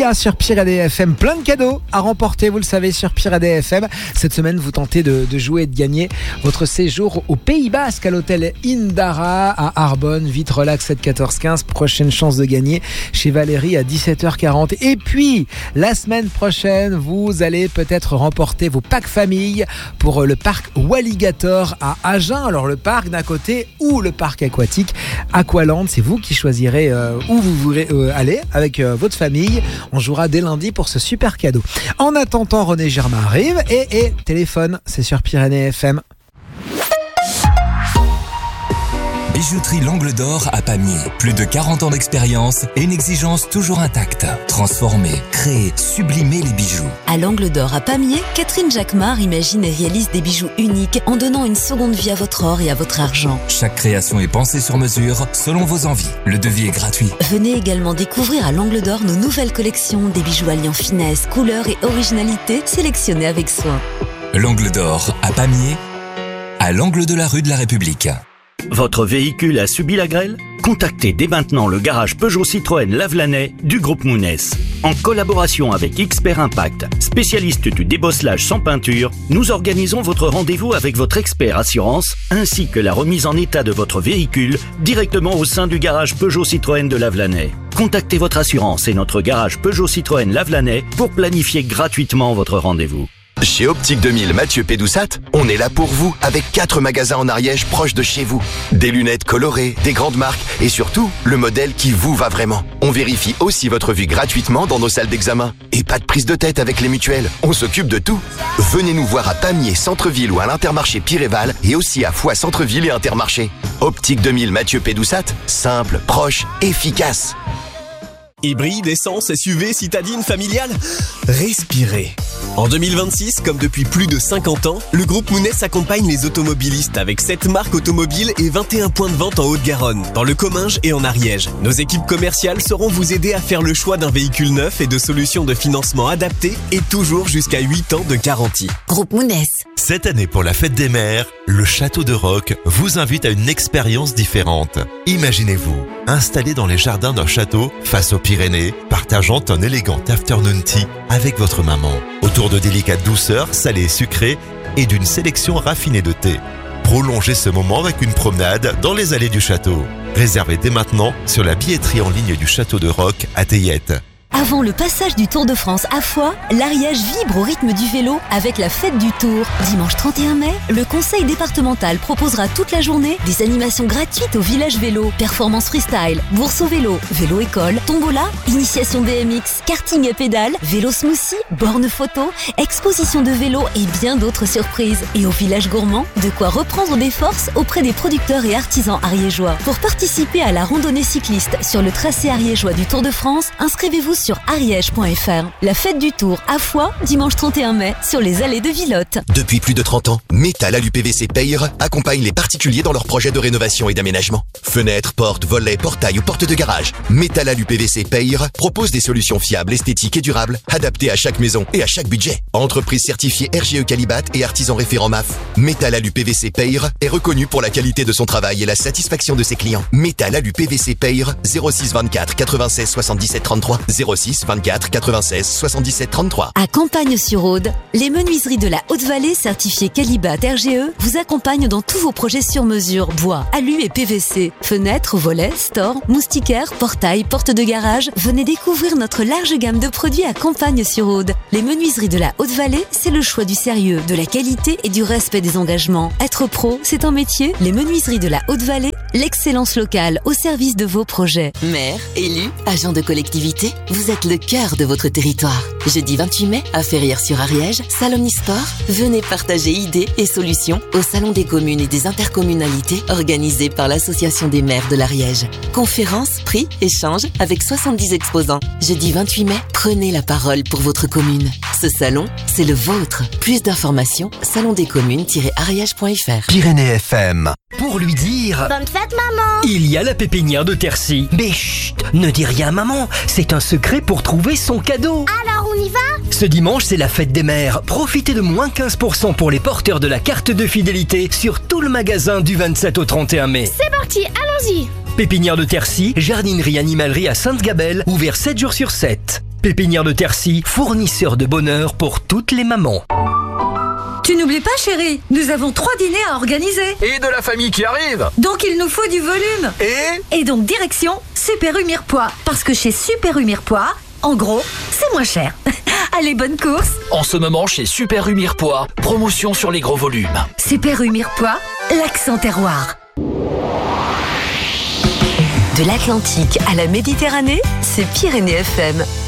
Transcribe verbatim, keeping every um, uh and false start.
y a sur Pyrénées F M plein de cadeaux à remporter, vous le savez, sur Pyrénées F M. Cette semaine, vous tentez de, de jouer et de gagner votre séjour au Pays Basque à l'hôtel Indara à Arbonne. Vite, relax, sept quatorze quinze. Prochaine chance de gagner chez Valérie à dix-sept heures quarante. Et puis, la semaine prochaine, vous allez peut-être remporter vos packs famille pour le parc Walligator à Agen. Alors, le parc d'un côté ou le parc aquatique Aqualand, c'est vous qui choisirez euh, où vous voulez euh, aller avec euh, votre famille. On jouera dès lundi pour ce super cadeau. En attendant, René Germain arrive et, et téléphone, c'est sur Pyrénées F M. Bijouterie L'Angle d'Or à Pamiers. Plus de quarante ans d'expérience et une exigence toujours intacte. Transformer, créer, sublimer les bijoux. À L'Angle d'Or à Pamiers, Catherine Jacquemart imagine et réalise des bijoux uniques en donnant une seconde vie à votre or et à votre argent. Chaque création est pensée sur mesure selon vos envies. Le devis est gratuit. Venez également découvrir à L'Angle d'Or nos nouvelles collections, des bijoux alliant finesse, couleur et originalité sélectionnés avec soin. L'Angle d'Or à Pamiers, à l'angle de la rue de la République. Votre véhicule a subi la grêle ? Contactez dès maintenant le garage Peugeot Citroën Lavelanet du groupe Mounès. En collaboration avec Expert Impact, spécialiste du débosselage sans peinture, nous organisons votre rendez-vous avec votre expert assurance ainsi que la remise en état de votre véhicule directement au sein du garage Peugeot Citroën de Lavelanet. Contactez votre assurance et notre garage Peugeot Citroën Lavelanet pour planifier gratuitement votre rendez-vous. Chez Optique deux mille Mathieu Pédoussat, on est là pour vous avec quatre magasins en Ariège proches de chez vous. Des lunettes colorées, des grandes marques et surtout le modèle qui vous va vraiment. On vérifie aussi votre vue gratuitement dans nos salles d'examen. Et pas de prise de tête avec les mutuelles, on s'occupe de tout. Venez nous voir à Pamiers Centre-Ville ou à l'Intermarché Piréval et aussi à Foix Centre-Ville et Intermarché. Optique deux mille Mathieu Pédoussat, simple, proche, efficace. Hybride, essence, S U V, citadine, familiale. Respirez. En deux mille vingt-six, comme depuis plus de cinquante ans, le groupe Mounès accompagne les automobilistes avec sept marques automobiles et vingt et un points de vente en Haute-Garonne, dans le Comminges et en Ariège. Nos équipes commerciales sauront vous aider à faire le choix d'un véhicule neuf et de solutions de financement adaptées et toujours jusqu'à huit ans de garantie. Groupe Mounès. Cette année pour la fête des mères, le Château de Roques vous invite à une expérience différente. Imaginez-vous, installé dans les jardins d'un château face aux Pyrénées, partageant un élégant afternoon tea avec votre maman. Autour de délicates douceurs, salées et sucrées et d'une sélection raffinée de thé. Prolongez ce moment avec une promenade dans les allées du château. Réservez dès maintenant sur la billetterie en ligne du Château de Roques à Théiette. Avant le passage du Tour de France à Foix, l'Ariège vibre au rythme du vélo avec la fête du Tour. Dimanche trente et un mai, le conseil départemental proposera toute la journée des animations gratuites au village vélo, performance freestyle, bourse au vélo, vélo école, tombola, initiation B M X, karting à pédales, vélo smoothie, borne photo, exposition de vélo et bien d'autres surprises. Et au village gourmand, de quoi reprendre des forces auprès des producteurs et artisans ariégeois. Pour participer à la randonnée cycliste sur le tracé ariégeois du Tour de France, inscrivez-vous sur ariège point f r. La fête du Tour à Foix, dimanche trente et un mai, sur les allées de Villotte. Depuis plus de trente ans, Métal Alu P V C Peyre accompagne les particuliers dans leurs projets de rénovation et d'aménagement. Fenêtres, portes, volets, portails ou portes de garage. Métal Alu P V C Peyre propose des solutions fiables, esthétiques et durables, adaptées à chaque maison et à chaque budget. Entreprise certifiée R G E Calibat et artisan référent M A F. Métal Alu P V C Peyre est reconnu pour la qualité de son travail et la satisfaction de ses clients. Métal Alu P V C Peyre, zéro six vingt-quatre quatre-vingt-seize soixante-dix-sept trente-trois, zéro six vingt-quatre quatre-vingt-seize soixante-dix-sept trente-trois. À Campagne-sur-Aude, les menuiseries de la Haute-Vallée certifiées Calibat R G E vous accompagnent dans tous vos projets sur mesure, bois, alu et P V C. Fenêtres, volets, stores, moustiquaires, portails, portes de garage. Venez découvrir notre large gamme de produits à Campagne-sur-Aude. Les menuiseries de la Haute-Vallée, c'est le choix du sérieux, de la qualité et du respect des engagements. Être pro, c'est un métier. Les menuiseries de la Haute-Vallée, l'excellence locale au service de vos projets. Maire, élu, agent de collectivité, vous êtes le cœur de votre territoire. Jeudi vingt-huit mai, à Ferrières-sur-Ariège, Salonisport, venez partager idées et solutions au Salon des communes et des intercommunalités organisé par l'Association des maires de l'Ariège. Conférences, prix, échanges avec soixante-dix exposants. Jeudi vingt-huit mai, prenez la parole pour votre commune. Ce salon, c'est le vôtre. Plus d'informations, salon des communes tiret ariège point f r. Pyrénées F M. Pour lui dire... Bonne fête, maman! Il y a la pépinière de Tercy. Mais chut, ne dis rien à maman, c'est un secret pour trouver son cadeau. Alors on y va? Ce dimanche, c'est la fête des mères. Profitez de moins quinze pour cent pour les porteurs de la carte de fidélité sur tout le magasin du vingt-sept au trente et un mai. C'est parti, allons-y! Pépinière de Tercy, jardinerie animalerie à Sainte-Gabelle, ouvert sept jours sur sept. Pépinière de Tercy, fournisseur de bonheur pour toutes les mamans. Tu n'oublies pas, chérie, nous avons trois dîners à organiser. Et de la famille qui arrive. Donc il nous faut du volume. Et Et donc direction Super U Mirepoix. Parce que chez Super U Mirepoix, en gros, c'est moins cher. Allez, bonne course. En ce moment, chez Super U Mirepoix, promotion sur les gros volumes. Super U Mirepoix, l'accent terroir. De l'Atlantique à la Méditerranée, c'est Pyrénées F M.